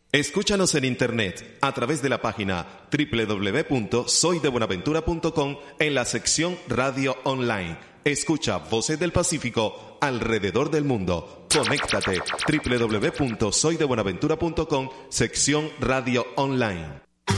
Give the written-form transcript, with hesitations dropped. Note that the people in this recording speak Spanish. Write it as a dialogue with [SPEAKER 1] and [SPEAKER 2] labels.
[SPEAKER 1] Escúchanos en internet a través de la página www.soydebuenaventura.com en la sección Radio Online. Escucha Voces del Pacífico alrededor del mundo. Conéctate www.soydebuenaventura.com sección Radio Online.